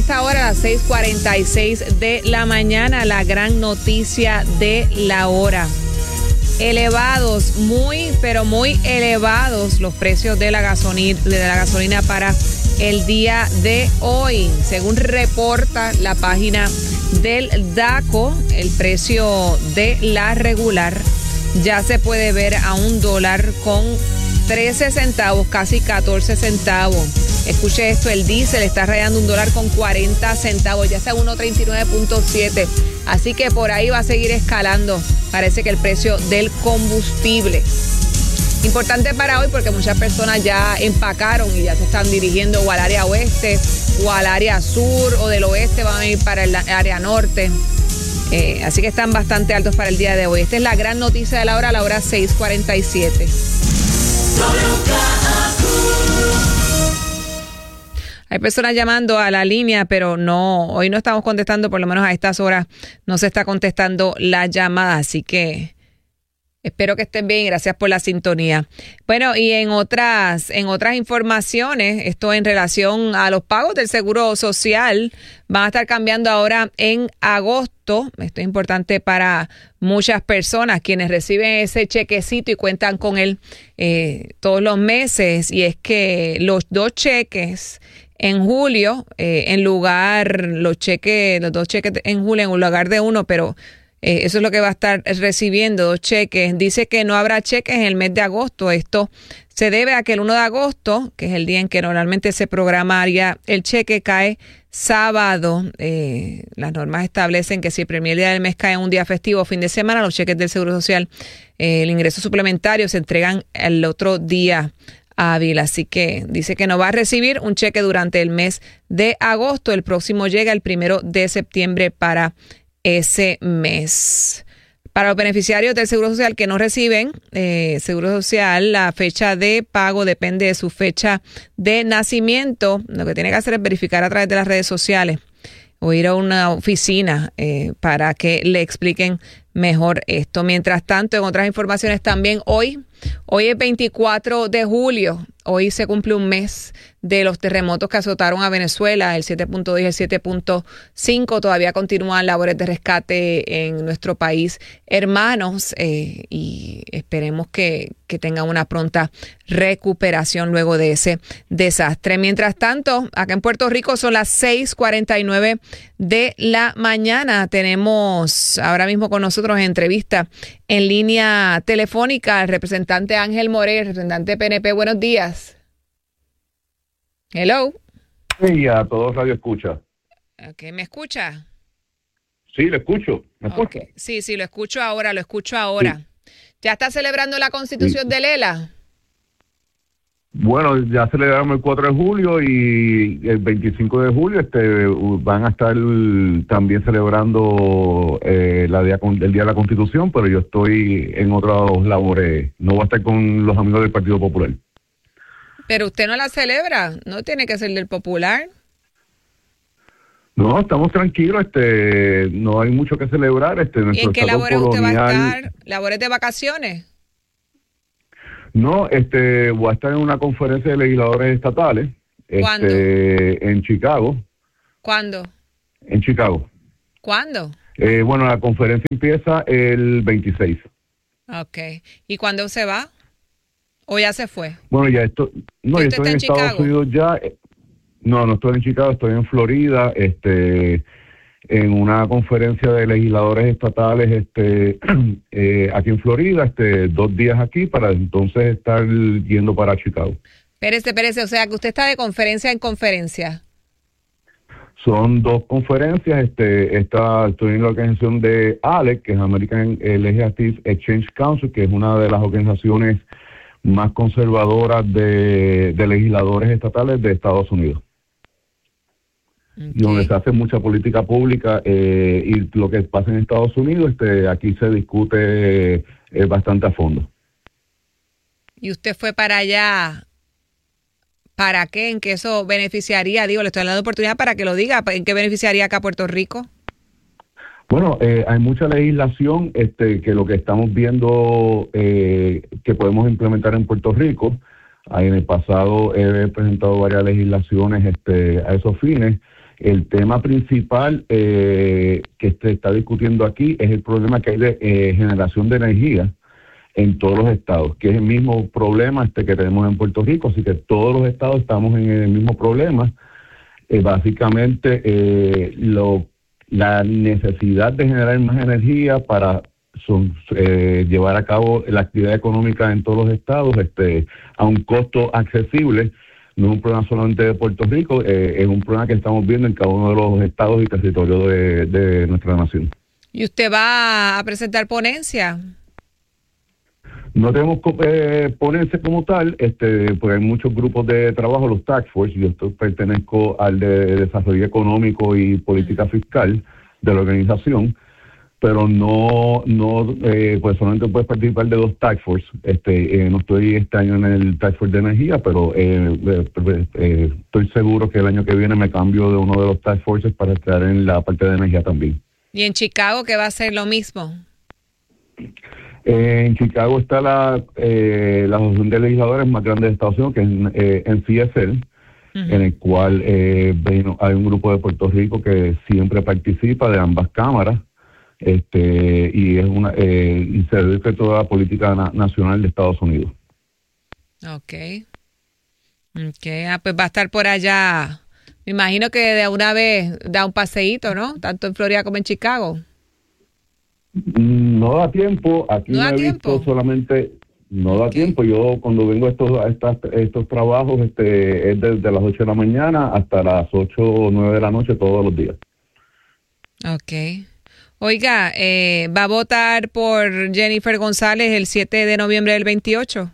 esta hora, a las 6:46 de la mañana, la gran noticia de la hora. Elevados, pero muy elevados los precios de la gasolina para el día de hoy. Según reporta la página del DACO, el precio de la regular ya se puede ver a $1.13, casi 14 centavos. Escuche esto, el diésel está rayando $1.40, ya sea 1.39.7. Así que por ahí va a seguir escalando, parece que el precio del combustible. Importante para hoy porque muchas personas ya empacaron y ya se están dirigiendo o al área oeste o al área sur, o del oeste van a ir para el área norte. Así que están bastante altos para el día de hoy. Esta es la gran noticia de la hora 6:47. Hay personas llamando a la línea, pero hoy no estamos contestando, por lo menos a estas horas no se está contestando la llamada, así que espero que estén bien y gracias por la sintonía. Bueno, y en otras informaciones, esto en relación a los pagos del Seguro Social, van a estar cambiando ahora en agosto. Esto es importante para muchas personas, quienes reciben ese chequecito y cuentan con él todos los meses, y es que los dos cheques en julio, los dos cheques en julio en lugar de uno, pero eso es lo que va a estar recibiendo, 2 cheques. Dice que no habrá cheques en el mes de agosto. Esto se debe a que el 1 de agosto, que es el día en que normalmente se programaría el cheque, cae sábado. Las normas establecen que si el primer día del mes cae en un día festivo o fin de semana, los cheques del Seguro Social, el ingreso suplementario, se entregan el otro día hábil. Así que dice que no va a recibir un cheque durante el mes de agosto. El próximo llega el 1 de septiembre para ese mes. Para los beneficiarios del Seguro Social que no reciben Seguro Social, la fecha de pago depende de su fecha de nacimiento. Lo que tiene que hacer es verificar a través de las redes sociales o ir a una oficina para que le expliquen mejor esto. Mientras tanto, en otras informaciones también, hoy es 24 de julio. Hoy se cumple un mes de los terremotos que azotaron a Venezuela, el 7.2 y el 7.5. Todavía continúan labores de rescate en nuestro país, hermanos, y esperemos que tengan una pronta recuperación luego de ese desastre. Mientras tanto, acá en Puerto Rico son las 6:49 de la mañana. Tenemos ahora mismo con nosotros en entrevista en línea telefónica al representante Ángel Morel, representante PNP. Buenos días. Hello. Sí, a todos Radio Escucha. Okay, ¿me escucha? Sí, lo escucho. ¿Me escucha? Okay. Sí, lo escucho ahora. Sí. ¿Ya está celebrando la Constitución de Lela? Bueno, ya celebramos el 4 de julio y el 25 de julio van a estar también celebrando el Día de la Constitución, pero yo estoy en otras labores. No voy a estar con los amigos del Partido Popular. Pero usted no la celebra, no tiene que ser del Popular. No, estamos tranquilos, no hay mucho que celebrar. ¿Y en qué labores usted va a estar? ¿Labores de vacaciones? No, voy a estar en una conferencia de legisladores estatales. ¿Cuándo? En Chicago. ¿Cuándo? En Chicago. ¿Cuándo? Bueno, la conferencia empieza el 26. Okay. ¿Y cuándo se va? ¿O ya se fue? Bueno, ya estoy en Estados Unidos ya. No estoy en Chicago, estoy en Florida, en una conferencia de legisladores estatales, aquí en Florida, 2 días aquí para entonces estar yendo para Chicago. Espérese, o sea que usted está de conferencia en conferencia. Son 2 conferencias, estoy en la organización de ALEC, que es American Legislative Exchange Council, que es una de las organizaciones más conservadoras de legisladores estatales de Estados Unidos. Okay. Donde se hace mucha política pública y lo que pasa en Estados Unidos, aquí se discute bastante a fondo. ¿Y usted fue para allá? ¿Para qué? ¿En qué eso beneficiaría? Le estoy dando oportunidad para que lo diga. ¿En qué beneficiaría acá a Puerto Rico? Bueno, hay mucha legislación que lo que estamos viendo que podemos implementar en Puerto Rico. En el pasado he presentado varias legislaciones a esos fines El tema principal que se está discutiendo aquí es el problema que hay de generación de energía en todos los estados, que es el mismo problema que tenemos en Puerto Rico, así que todos los estados estamos en el mismo problema. Básicamente, la necesidad de generar más energía para llevar a cabo la actividad económica en todos los estados a un costo accesible. No es un problema solamente de Puerto Rico, es un problema que estamos viendo en cada uno de los estados y territorios de nuestra nación. ¿Y usted va a presentar ponencia? No tenemos ponencia como tal, pues hay muchos grupos de trabajo, los Task Force. Yo pertenezco al de Desarrollo Económico y Política Fiscal de la organización, pero pues solamente puedes participar de 2 Task Force. No estoy este año en el Task Force de Energía, pero estoy seguro que el año que viene me cambio de uno de los Task Forces para estar en la parte de energía también. ¿Y en Chicago que va a ser lo mismo? En Chicago está la asociación de legisladores más grande de Estados Unidos, que es NCSL, en el cual hay un grupo de Puerto Rico que siempre participa de ambas cámaras, y es y se dedica a toda la política nacional de Estados Unidos. Okay, pues va a estar por allá. Me imagino que de una vez da un paseíto, ¿no? Tanto en Florida como en Chicago. No da tiempo, aquí no he visto solamente, no da tiempo. Yo cuando vengo a estos trabajos, es desde las 8 de la mañana hasta las 8 o 9 de la noche todos los días. Okay. Oiga, ¿va a votar por Jennifer González el 7 de noviembre del 28?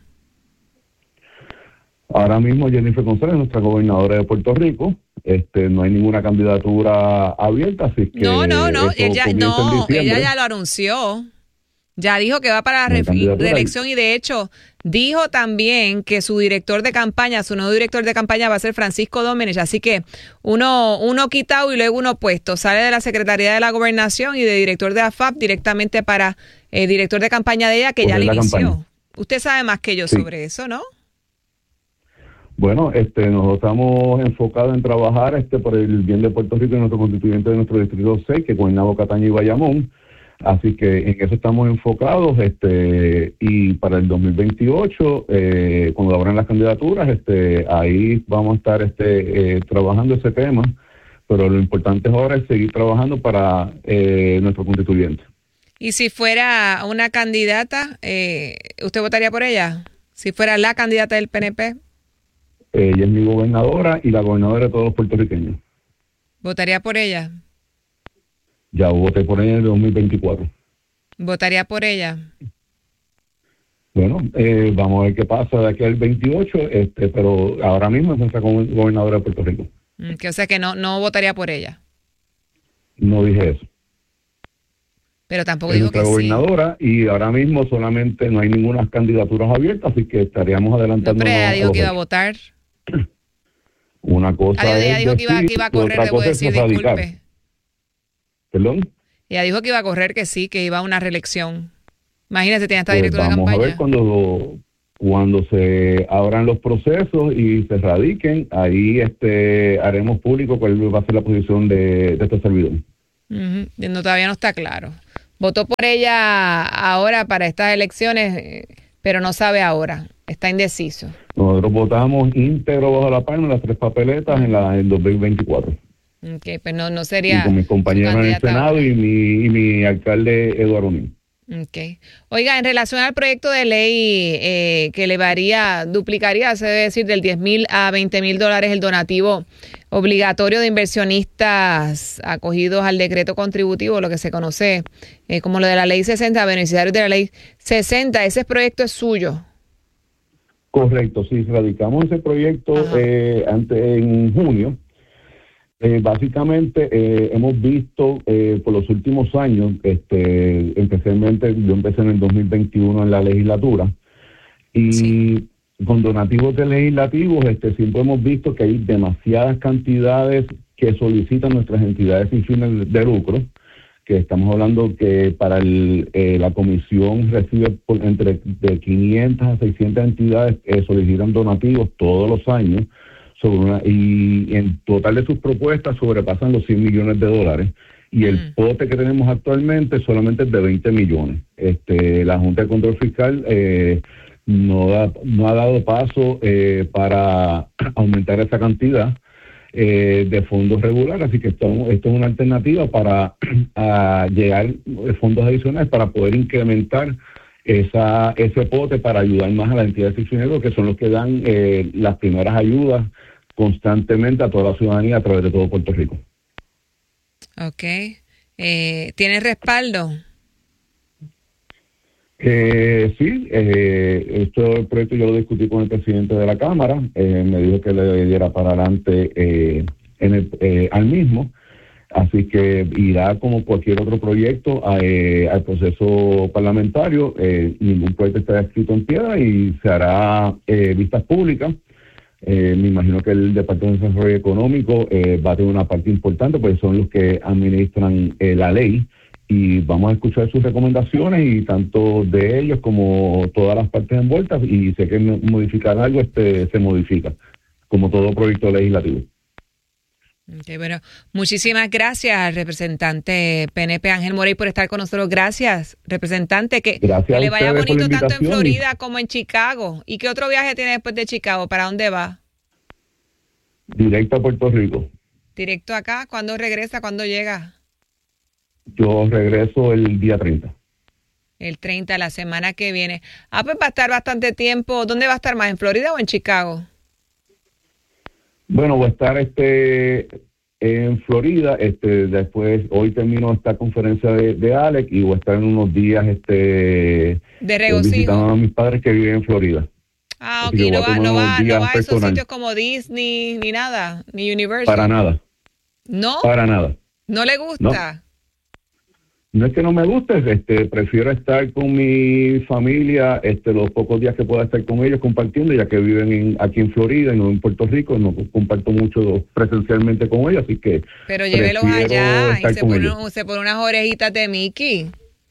Ahora mismo Jennifer González es nuestra gobernadora de Puerto Rico. No hay ninguna candidatura abierta, así que no, ella ya lo anunció. Ya dijo que va para la reelección y de hecho dijo también que su director de campaña, su nuevo director de campaña va a ser Francisco Domenech, así que uno quitado y luego uno puesto, sale de la Secretaría de la Gobernación y de director de AFAP directamente para director de campaña de ella, que ya le inició. Campaña. Usted sabe más que yo sobre eso, ¿no? Bueno, nosotros estamos enfocados en trabajar por el bien de Puerto Rico y nuestro constituyente de nuestro distrito 6, que es Guaynabo, Cataño y Bayamón. Así que en eso estamos enfocados, y para el 2028, cuando abran las candidaturas, ahí vamos a estar trabajando ese tema, pero lo importante ahora es seguir trabajando para nuestro constituyente. ¿Y si fuera una candidata, usted votaría por ella? Si fuera la candidata del PNP. Ella es mi gobernadora y la gobernadora de todos los puertorriqueños. ¿Votaría por ella? Ya voté por ella en el 2024. ¿Votaría por ella? Bueno, vamos a ver qué pasa de aquí al 28, pero ahora mismo es nuestra gobernadora de Puerto Rico. O sea que no votaría por ella. No dije eso. Pero tampoco dijo que sí. Es nuestra gobernadora y ahora mismo solamente no hay ninguna candidaturas abiertas, así que estaríamos adelantando. No, pero ella dijo que iba a votar. Una cosa ella dijo que iba a correr, debo decir, disculpe. ¿Perdón? Ella dijo que iba a correr, que sí, que iba a una reelección. Imagínese, tiene esta directora de campaña. Vamos a ver cuando se abran los procesos y se radiquen, ahí haremos público cuál va a ser la posición de este servidor. No, todavía no está claro. Votó por ella ahora para estas elecciones, pero no sabe ahora. Está indeciso. Nosotros votamos íntegro bajo la palma las 3 papeletas en el 2024. Okay, pues no sería. Y con mis compañeros en el Senado y mi alcalde Eduardo Nin. Okay. Oiga, en relación al proyecto de ley que duplicaría, se debe decir, del $10,000 a $20,000 el donativo obligatorio de inversionistas acogidos al decreto contributivo, lo que se conoce como lo de la ley 60, beneficiarios de la ley 60, ese proyecto es suyo. Correcto, sí, radicamos ese proyecto en junio. Básicamente hemos visto por los últimos años, especialmente yo empecé en el 2021 en la legislatura, y con donativos de legislativos siempre hemos visto que hay demasiadas cantidades que solicitan nuestras entidades sin fines de lucro, que estamos hablando que para la comisión recibe entre de 500 a 600 entidades solicitan donativos todos los años. y en total de sus propuestas sobrepasan los $100 millones. Y el pote que tenemos actualmente solamente es de 20 millones. La Junta de Control Fiscal no ha dado paso para aumentar esa cantidad de fondos regulares, así que esto es una alternativa para llegar fondos adicionales para poder incrementar ese pote para ayudar más a las entidades seccionales, que son los que dan las primeras ayudas constantemente a toda la ciudadanía a través de todo Puerto Rico. Okay. ¿Tiene respaldo? Sí, el proyecto yo lo discutí con el presidente de la Cámara, me dijo que le diera para adelante al mismo, así que irá como cualquier otro proyecto al proceso parlamentario. Ningún proyecto está escrito en piedra y se hará vistas públicas. Me imagino que el Departamento de Desarrollo Económico va a tener una parte importante, porque son los que administran la ley, y vamos a escuchar sus recomendaciones, y tanto de ellos como todas las partes envueltas, y sé que modificar algo se modifica, como todo proyecto legislativo. Okay, bueno, muchísimas gracias, representante PNP Ángel Morey, por estar con nosotros. Gracias, representante, que le vaya bonito tanto en Florida como en Chicago. ¿Y qué otro viaje tiene después de Chicago? ¿Para dónde va? Directo a Puerto Rico. ¿Directo acá? ¿Cuándo regresa? ¿Cuándo llega? Yo regreso el día 30. El 30, la semana que viene. Pues va a estar bastante tiempo. ¿Dónde va a estar más? ¿En Florida o en Chicago? Bueno, voy a estar en Florida. Después, hoy termino esta conferencia de ALEC, y voy a estar en unos días de regocijo, visitando a mis padres que viven en Florida. Ok, no va a esos sitios como Disney, ni nada, ni Universal. Para nada. ¿No? Para nada. ¿No le gusta? No es que no me guste, prefiero estar con mi familia los pocos días que pueda estar con ellos compartiendo, ya que viven aquí en Florida y no en Puerto Rico. No comparto mucho presencialmente con ellos, así que pero llévelos allá y se pone unas orejitas de Mickey.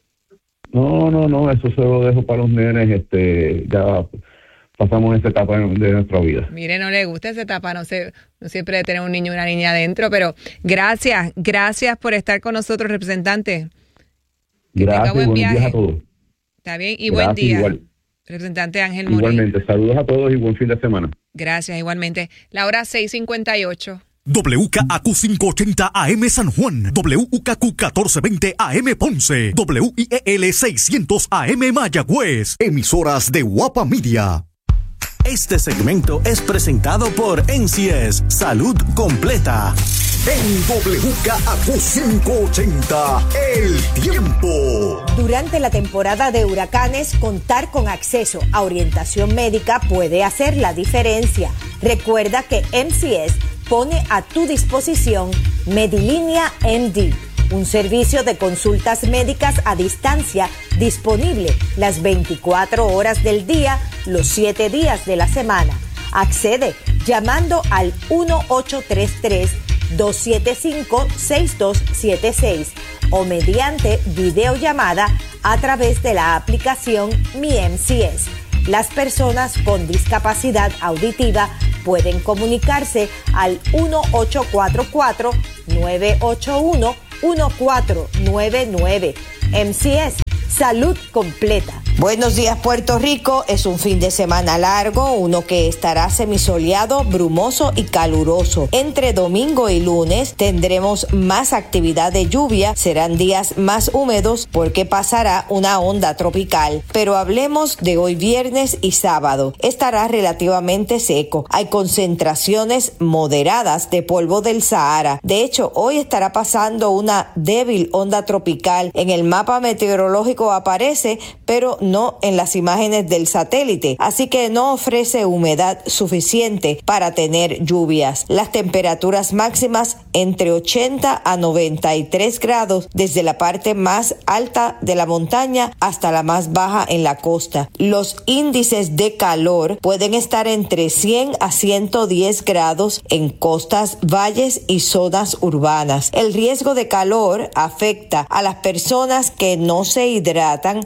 No, eso se lo dejo para los nenes. Ya pasamos esa etapa de nuestra vida. Mire, no le gusta esa etapa, no siempre de tener un niño y una niña adentro, pero gracias por estar con nosotros, representante. Gracias, buenos días a todos. Está bien, y gracias, buen día. Igual. Representante Ángel Morey. Igualmente, saludos a todos y buen fin de semana. Gracias, igualmente. La hora 6:58. WKAQ 580 AM San Juan, WKQ 1420 AM Ponce, WIEL 600 AM Mayagüez, emisoras de Guapa Media. Este segmento es presentado por NCS Salud Completa. En WKAQ 580, el tiempo. Durante la temporada de huracanes, contar con acceso a orientación médica puede hacer la diferencia. Recuerda que MCS pone a tu disposición Medilínea MD, un servicio de consultas médicas a distancia disponible las 24 horas del día, los 7 días de la semana. Accede llamando al 1-833-275-6276 o mediante videollamada a través de la aplicación Mi MCS. Las personas con discapacidad auditiva pueden comunicarse al 1-844-981-1499. MCS, Salud Completa. Buenos días, Puerto Rico. Es un fin de semana largo, uno que estará semisoleado, brumoso y caluroso. Entre domingo y lunes tendremos más actividad de lluvia, serán días más húmedos porque pasará una onda tropical. Pero hablemos de hoy viernes y sábado. Estará relativamente seco. Hay concentraciones moderadas de polvo del Sahara. De hecho, hoy estará pasando una débil onda tropical. En el mapa meteorológico aparece, pero no en las imágenes del satélite, así que no ofrece humedad suficiente para tener lluvias. Las temperaturas máximas entre 80 a 93 grados desde la parte más alta de la montaña hasta la más baja en la costa. Los índices de calor pueden estar entre 100 a 110 grados en costas, valles y zonas urbanas. El riesgo de calor afecta a las personas que no se hidratan o que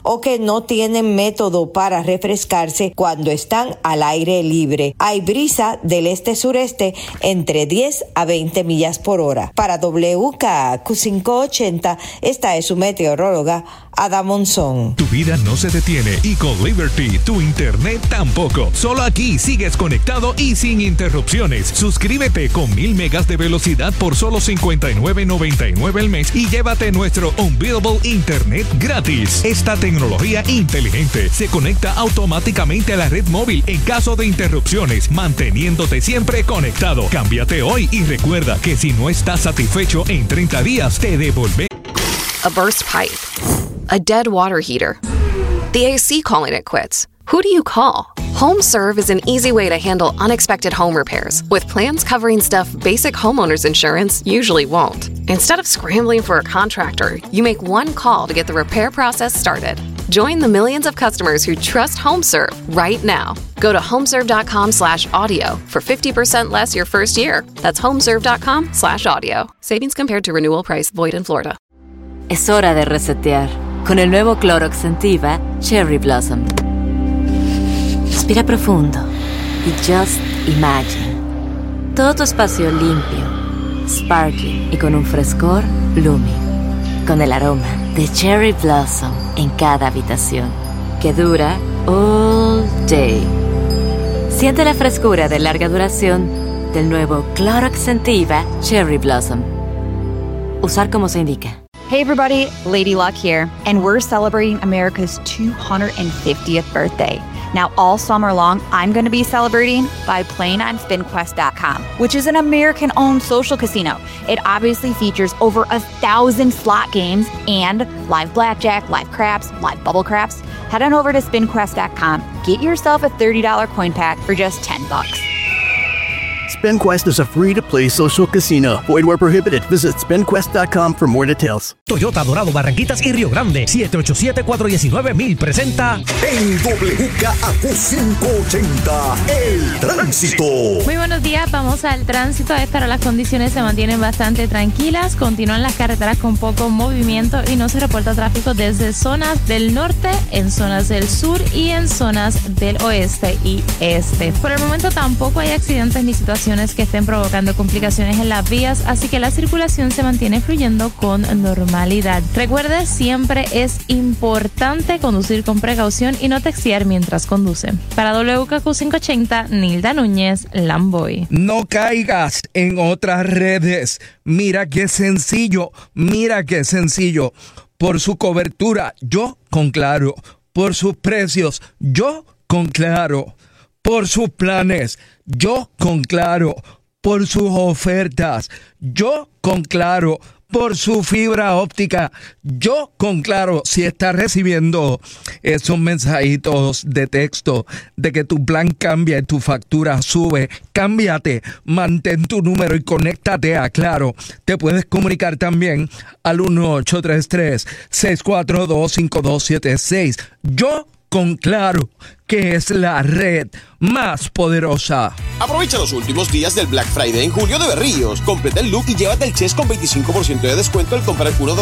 no tienen método para refrescarse cuando están al aire libre. Hay brisa del este-sureste entre 10 a 20 millas por hora. Para WKQ 580, esta es su meteoróloga, Ada Monzón. Tu vida no se detiene y con Liberty tu internet tampoco. Solo aquí sigues conectado y sin interrupciones. Suscríbete con 1000 megas de velocidad por solo $59.99 al mes y llévate nuestro Unbeatable Internet gratis. Esta tecnología inteligente se conecta automáticamente a la red móvil en caso de interrupciones, manteniéndote siempre conectado. Cámbiate hoy y recuerda que si no estás satisfecho en 30 días te devolvemos. A burst pipe, a dead water heater, the AC calling it quits. Who do you call? HomeServe is an easy way to handle unexpected home repairs with plans covering stuff basic homeowners insurance usually won't. Instead of scrambling for a contractor, you make one call to get the repair process started. Join the millions of customers who trust HomeServe right now. Go to homeserve.com/audio for 50% less your first year. That's homeserve.com/audio. Savings compared to renewal price void in Florida. Es hora de resetear con el nuevo Clorox Scentiva Cherry Blossom. Respira profundo y just imagine. Todo tu espacio limpio, sparkling y con un frescor blooming. Con el aroma de Cherry Blossom en cada habitación, que dura all day. Siente la frescura de larga duración del nuevo Clorox Scentiva Cherry Blossom. Usar como se indica. Hey everybody, Lady Luck here, and we're celebrating America's 250th birthday. Now, all summer long, I'm going to be celebrating by playing on SpinQuest.com, which is an American-owned social casino. It obviously features over 1,000 slot games and live blackjack, live craps, live bubble craps. Head on over to SpinQuest.com. Get yourself a $30 coin pack for just $10. SpinQuest is a free-to-play social casino. Void where prohibited. Visit SpinQuest.com for more details. Toyota Dorado, Barranquitas y Río Grande. 787-419-1000 presenta En WKQ 580, el tránsito. Muy buenos días, vamos al tránsito. A esta hora las condiciones se mantienen bastante tranquilas. Continúan las carreteras con poco movimiento y no se reporta tráfico desde zonas del norte, en zonas del sur y en zonas del oeste y este. Por el momento tampoco hay accidentes ni situaciones que estén provocando complicaciones en las vías, así que la circulación se mantiene fluyendo con normalidad. Recuerde, siempre es importante conducir con precaución y no textear mientras conduce. Para WKQ 580, Nilda Núñez, Lamboy. No caigas en otras redes. Mira qué sencillo. Por su cobertura, yo con Claro. Por sus precios, yo con Claro. Por sus planes, yo con Claro. Por sus ofertas, yo con Claro. Por su fibra óptica, yo con Claro. Si estás recibiendo esos mensajitos de texto de que tu plan cambia y tu factura sube, cámbiate, mantén tu número y conéctate a Claro. Te puedes comunicar también al 1-833-642-5276. Yo con Claro, que es la red más poderosa. Aprovecha los últimos días del Black Friday en Julio de Berríos. Completa el look y llévate el chess con 25% de descuento al comprar uno